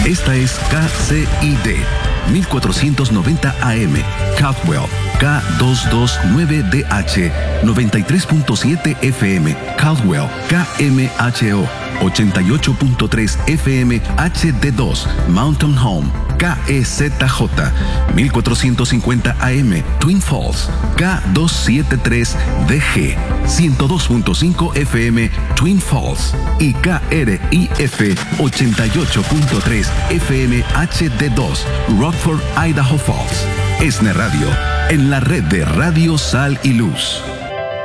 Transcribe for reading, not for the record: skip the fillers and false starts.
Esta es KCID 1490 AM, Caldwell, K229DH, 93.7 FM, Caldwell, KMHO, 88.3 FM HD2, Mountain Home, KEZJ, 1450 AM, Twin Falls, K273DG, 102.5 FM, Twin Falls y KRIF 88.3 FM HD2, Rockford, Idaho Falls. ESNE Radio, en la red de Radio Sal y Luz.